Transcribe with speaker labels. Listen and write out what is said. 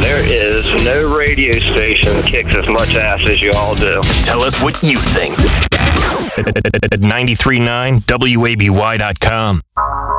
Speaker 1: There is no radio station that kicks as much ass as you all do.
Speaker 2: Tell us what you think at 93.9WABY.com.